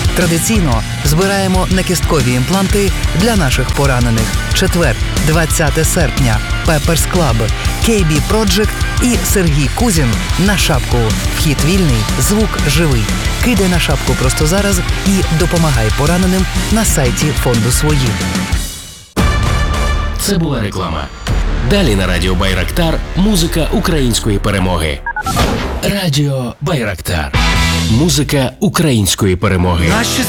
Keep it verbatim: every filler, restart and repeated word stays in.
Традиційно збираємо накісткові імпланти для наших поранених. Четвер, двадцяте серпня. Pepper's Club, кей бі Project і Сергій Кузін на шапку. Вхід вільний, звук живий. Кидай на шапку просто зараз і допомагай пораненим на сайті фонду «Свої». Це була реклама. Далі на радіо Байрактар музика української перемоги. Радіо Байрактар. Музика української перемоги. Наші